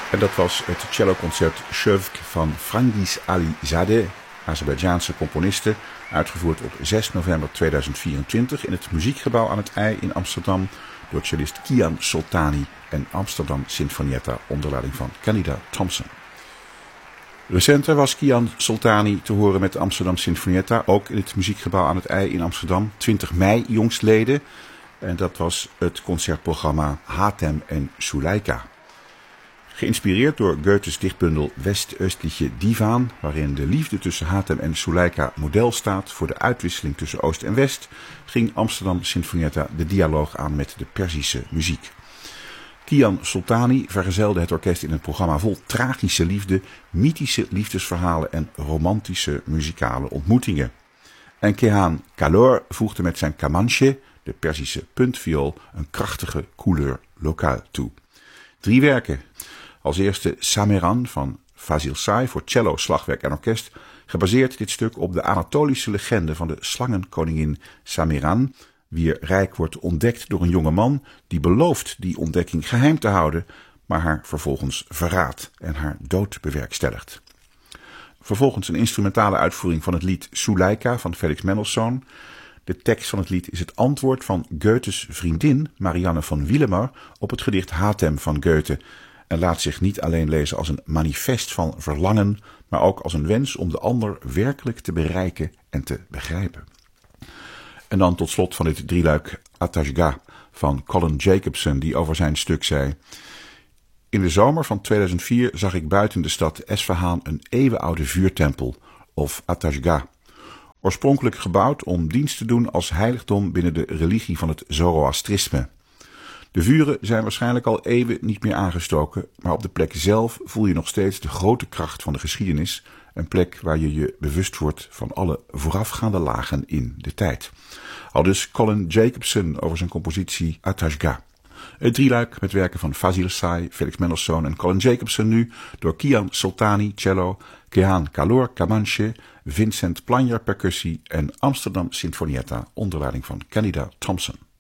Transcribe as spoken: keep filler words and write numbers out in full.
En dat was het celloconcert Chövk van Frangiz Alizadeh, Azerbeidzjaanse componiste, uitgevoerd op zes november tweeduizend vierentwintig in het Muziekgebouw aan het IJ in Amsterdam door cellist Kian Soltani en Amsterdam Sinfonietta onder leiding van Kenida Thompson. Recenter was Kian Soltani te horen met de Amsterdam Sinfonietta, ook in het Muziekgebouw aan het IJ in Amsterdam, twintig mei jongstleden. En dat was het concertprogramma Hatem en Suleika. Geïnspireerd door Goethes dichtbundel West-Östliche Divan, waarin de liefde tussen Hatem en Suleika model staat voor de uitwisseling tussen Oost en West, ging Amsterdam Sinfonietta de dialoog aan met de Perzische muziek. Kian Soltani vergezelde het orkest in een programma vol tragische liefde, mythische liefdesverhalen en romantische muzikale ontmoetingen. En Kehan Kalor voegde met zijn kamanche, de Perzische puntviool, een krachtige couleur lokaal toe. Drie werken. Als eerste Sameran van Fazil Say voor cello, slagwerk en orkest, gebaseerd dit stuk op de Anatolische legende van de slangenkoningin Sameran, wier rijk wordt ontdekt door een jonge man die belooft die ontdekking geheim te houden, maar haar vervolgens verraadt en haar dood bewerkstelligt. Vervolgens een instrumentale uitvoering van het lied Suleika van Felix Mendelssohn. De tekst van het lied is het antwoord van Goethes vriendin Marianne van Willemer op het gedicht Hatem van Goethe en laat zich niet alleen lezen als een manifest van verlangen, maar ook als een wens om de ander werkelijk te bereiken en te begrijpen. En dan tot slot van dit drieluik Atasga van Colin Jacobson, die over zijn stuk zei: in de zomer van tweeduizend vier zag ik buiten de stad Esfahan een eeuwenoude vuurtempel, of Atasga. Oorspronkelijk gebouwd om dienst te doen als heiligdom binnen de religie van het Zoroastrisme. De vuren zijn waarschijnlijk al eeuwen niet meer aangestoken, maar op de plek zelf voel je nog steeds de grote kracht van de geschiedenis, een plek waar je je bewust wordt van alle voorafgaande lagen in de tijd. Aldus Colin Jacobson over zijn compositie Atasga. Het drieluik met werken van Fazil Say, Felix Mendelssohn en Colin Jacobson nu door Kian Soltani, cello, Kehan Kalor, kamanche, Vincent Planjer, percussie en Amsterdam Sinfonietta onder leiding van Kenida Thompson.